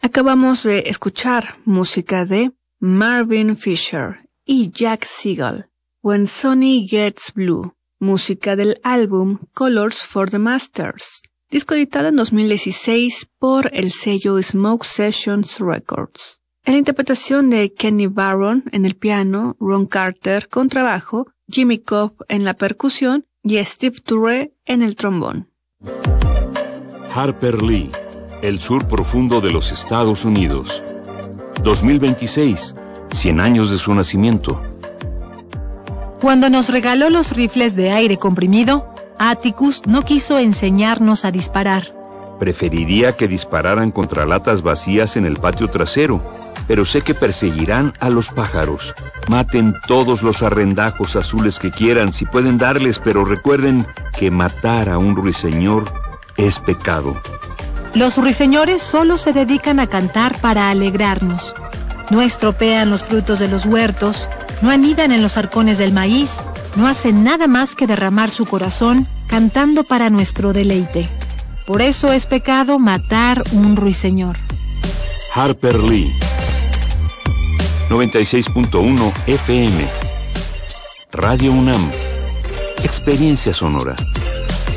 Acabamos de escuchar música de Marvin Fisher y Jack Segal, When Sunny Gets Blue, música del álbum Colors for the Masters, disco editado en 2016 por el sello Smoke Sessions Records. En la interpretación de Kenny Barron en el piano, Ron Carter contrabajo, Jimmy Cobb en la percusión y Steve Turre en el trombón. Harper Lee, el sur profundo de los Estados Unidos. 2026, 100 años de su nacimiento. Cuando nos regaló los rifles de aire comprimido, Atticus no quiso enseñarnos a disparar. Preferiría que dispararan contra latas vacías en el patio trasero, pero sé que perseguirán a los pájaros. Maten todos los arrendajos azules que quieran, si pueden darles, pero recuerden que matar a un ruiseñor es pecado. Los ruiseñores solo se dedican a cantar para alegrarnos. No estropean los frutos de los huertos, no anidan en los arcones del maíz, no hacen nada más que derramar su corazón cantando para nuestro deleite. Por eso es pecado matar un ruiseñor. Harper Lee, 96.1 FM, Radio UNAM, Experiencia Sonora.